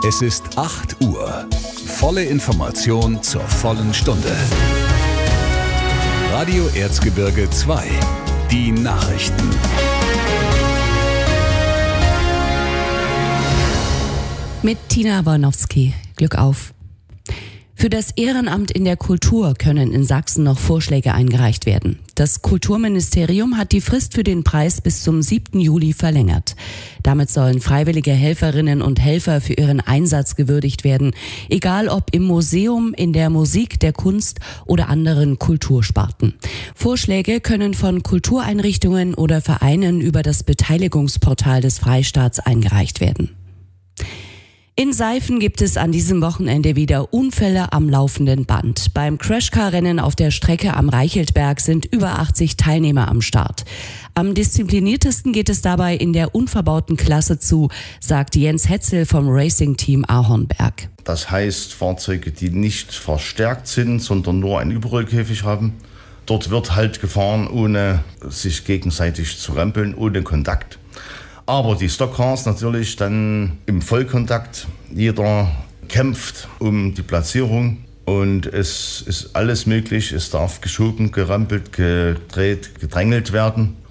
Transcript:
Es ist 8 Uhr. Volle Information zur vollen Stunde. Radio Erzgebirge 2. Die Nachrichten. Mit Tina Wolnowski. Glück auf. Für das Ehrenamt in der Kultur können in Sachsen noch Vorschläge eingereicht werden. Das Kulturministerium hat die Frist für den Preis bis zum 7. Juli verlängert. Damit sollen freiwillige Helferinnen und Helfer für ihren Einsatz gewürdigt werden, egal ob im Museum, in der Musik, der Kunst oder anderen Kultursparten. Vorschläge können von Kultureinrichtungen oder Vereinen über das Beteiligungsportal des Freistaats eingereicht werden. In Seifen gibt es an diesem Wochenende wieder Unfälle am laufenden Band. Beim Crashcar-Rennen auf der Strecke am Reicheltberg sind über 80 Teilnehmer am Start. Am diszipliniertesten geht es dabei in der unverbauten Klasse zu, sagt Jens Hetzel vom Racing-Team Ahornberg. Das heißt, Fahrzeuge, die nicht verstärkt sind, sondern nur einen Überrollkäfig haben. Dort wird halt gefahren, ohne sich gegenseitig zu rempeln, ohne Kontakt. Aber die Stockcars natürlich dann im Vollkontakt. Jeder kämpft um die Platzierung und es ist alles möglich. Es darf geschoben, gerempelt, gedreht, gedrängelt werden.